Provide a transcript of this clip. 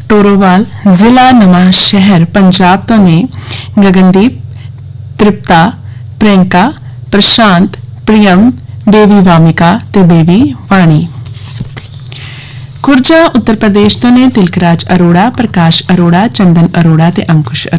ਟੋਰੋਵਾਲ ਜ਼ਿਲ੍ਹਾ ਨਵਾਂ ਸ਼ਹਿਰ ਪੰਜਾਬ ਤੋਂ ਨੇ ਗਗਨਦੀਪ, ਤ੍ਰਿਪਤਾ, ਪ੍ਰਿयंका, ਪ੍ਰਸ਼ਾਂਤ, ਪ੍ਰਿयम, ਬੇਬੀ ਵਾਮਿਕਾ ਤੇ ਬੇਬੀ ਵਾਣੀ। ਖੁਰਜਾ ਉੱਤਰ ਪ੍ਰਦੇਸ਼ ਤੋਂ ਨੇ ਤਿਲਕਰਾਜ ਅਰੋੜਾ, ਪ੍ਰਕਾਸ਼ ਅਰੋੜਾ, ਚੰਦਨ ਅਰੋੜਾ ਤੇ ਅੰਕੁਸ਼